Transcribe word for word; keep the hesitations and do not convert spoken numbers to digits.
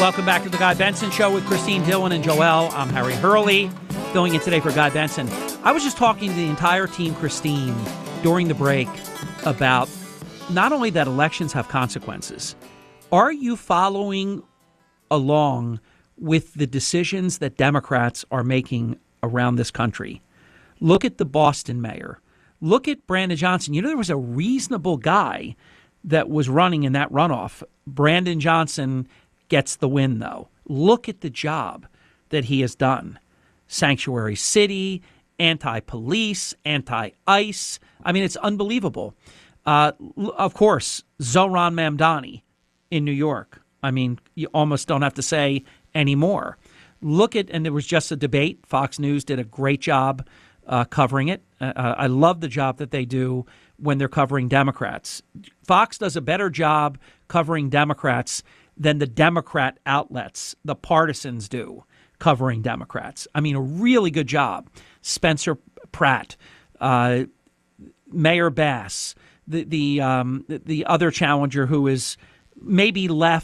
Welcome back to the Guy Benson Show with Christine Dillon and Joel. I'm Harry Hurley, filling in today for Guy Benson. I was just talking to the entire team, Christine, during the break about not only that elections have consequences. Are you following along with the decisions that Democrats are making around this country? Look at the Boston mayor. Look at Brandon Johnson. You know, there was a reasonable guy that was running in that runoff. Brandon Johnson gets the win, though. Look at the job that he has done. Sanctuary city, anti-police, anti-ICE. I mean, it's unbelievable. Uh, of course, Zohran Mamdani in New York. I mean, you almost don't have to say anymore. Look at, and there was just a debate. Fox News did a great job uh, covering it. Uh, I love the job that they do when they're covering Democrats. Fox does a better job covering Democrats than the Democrat outlets, the partisans, do covering Democrats. I mean, a really good job. Spencer Pratt, uh, Mayor Bass, the the um, the other challenger who is maybe left